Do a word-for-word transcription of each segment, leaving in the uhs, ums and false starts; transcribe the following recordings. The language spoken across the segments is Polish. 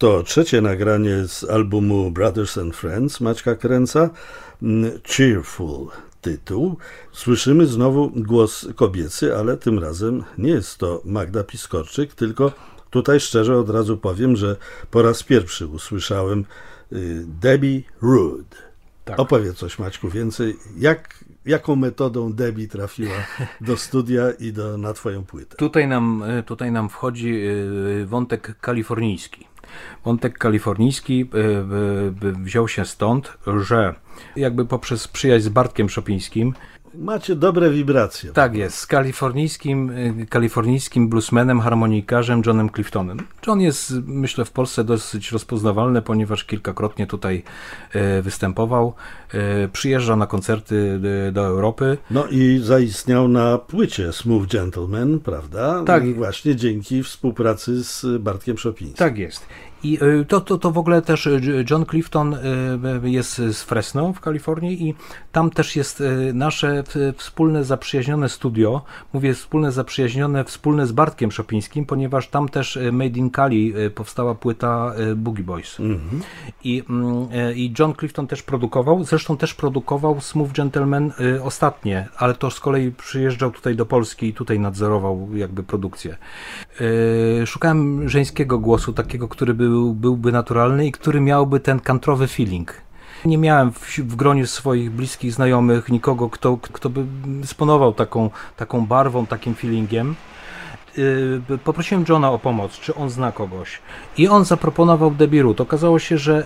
To trzecie nagranie z albumu Brothers and Friends Maćka Kręca, Cheerful tytuł. Słyszymy znowu głos kobiecy, ale tym razem nie jest to Magda Piskorczyk, tylko tutaj szczerze od razu powiem, że po raz pierwszy usłyszałem Debbie Roode. Tak. Opowiedz coś, Maćku, więcej. Jak, jaką metodą Debbie trafiła do studia i do, na twoją płytę? Tutaj nam, tutaj nam wchodzi wątek kalifornijski. Wątek kalifornijski wziął się stąd, że jakby poprzez przyjaźń z Bartkiem Szopińskim macie dobre wibracje. Tak jest, z kalifornijskim, kalifornijskim bluesmanem, harmonikarzem Johnem Cliftonem. John jest, myślę, w Polsce dosyć rozpoznawalny, ponieważ kilkakrotnie tutaj występował. Przyjeżdża na koncerty do Europy. No i zaistniał na płycie Smooth Gentleman, prawda? Tak. I właśnie dzięki współpracy z Bartkiem Szopińskim. Tak jest. I to, to, to w ogóle też John Clifton jest z Fresno w Kalifornii i tam też jest nasze wspólne zaprzyjaźnione studio. Mówię wspólne zaprzyjaźnione, wspólne z Bartkiem Szopińskim, ponieważ tam też Made in Cali powstała płyta Boogie Boys. Mm-hmm. I, I John Clifton też produkował, zresztą też produkował Smooth Gentleman ostatnie, ale to z kolei przyjeżdżał tutaj do Polski i tutaj nadzorował jakby produkcję. Szukałem żeńskiego głosu, takiego, który był Był, byłby naturalny i który miałby ten kantrowy feeling. Nie miałem w, w gronie swoich bliskich znajomych nikogo, kto, kto by dysponował taką, taką barwą, takim feelingiem. Yy, poprosiłem Johna o pomoc, czy on zna kogoś. I on zaproponował Debbie Roode. Okazało się, że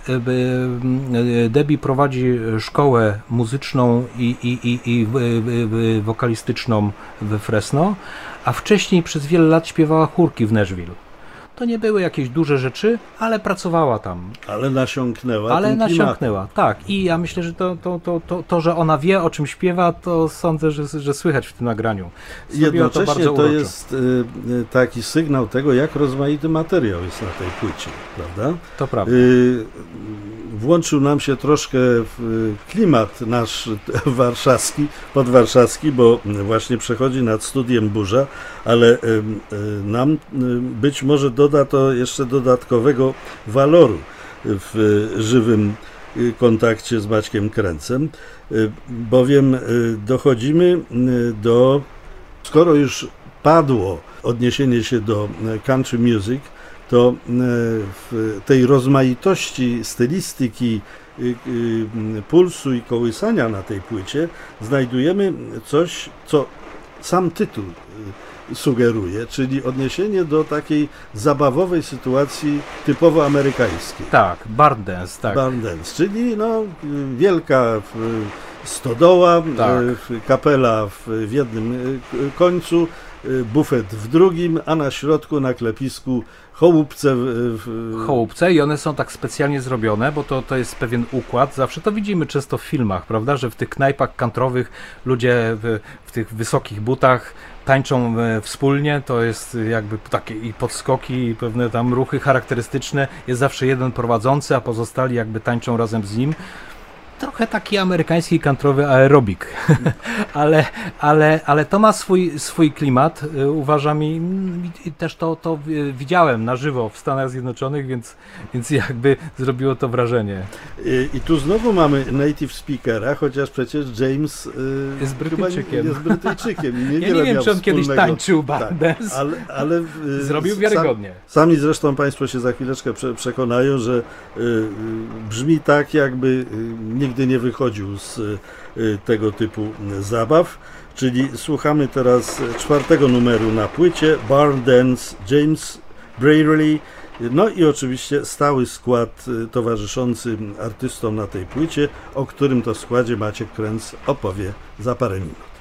yy, Debbie prowadzi szkołę muzyczną i, i, i, i yy, wokalistyczną we Fresno, a wcześniej przez wiele lat śpiewała chórki w Nashville. To nie były jakieś duże rzeczy, ale pracowała tam. Ale nasiąknęła. Ale nasiąknęła, tak. I ja myślę, że to, to, to, to, to, że ona wie, o czym śpiewa, to sądzę, że, że słychać w tym nagraniu. Zrobiło Jednocześnie to, bardzo to uroczo. jest y, taki sygnał tego, jak rozmaity materiał jest na tej płycie, prawda? To prawda. Y, włączył nam się troszkę w klimat nasz warszawski, podwarszawski, bo właśnie przechodzi nad studiem burza, ale y, y, nam y, być może doda to jeszcze dodatkowego waloru w żywym kontakcie z Maćkiem Kręcem, bowiem dochodzimy do, skoro już padło odniesienie się do country music, to w tej rozmaitości stylistyki, pulsu i kołysania na tej płycie znajdujemy coś, co sam tytuł sugeruje, czyli odniesienie do takiej zabawowej sytuacji typowo amerykańskiej. Tak, barn dance, tak. Barn dance, czyli no, wielka stodoła, tak. Kapela w jednym końcu, bufet w drugim, a na środku na klepisku chołupce. W... Chołupce i one są tak specjalnie zrobione, bo to, to jest pewien układ. Zawsze to widzimy często w filmach, prawda, że w tych knajpach kantrowych ludzie w, w tych wysokich butach tańczą wspólnie, to jest jakby takie i podskoki, i pewne tam ruchy charakterystyczne. Jest zawsze jeden prowadzący, a pozostali jakby tańczą razem z nim. Trochę taki amerykański kantrowy aerobik, ale, ale, ale to ma swój, swój klimat, uważam, i, i też to, to widziałem na żywo w Stanach Zjednoczonych, więc, więc jakby zrobiło to wrażenie. I, i tu znowu mamy native speakera, chociaż przecież James jest Brytyjczykiem. Jest Brytyjczykiem. Nie, ja nie wiem, czy on kiedyś tańczył barn tak, dance. ale, ale zrobił wiarygodnie. Sam, sami zresztą Państwo się za chwileczkę prze, przekonają, że y, brzmi tak, jakby y, nigdy nie wychodził z y, tego typu zabaw. Czyli słuchamy teraz czwartego numeru na płycie, Barn Dance, James Brierley. No i oczywiście stały skład towarzyszący artystom na tej płycie, o którym to składzie Maciek Kręc opowie za parę minut.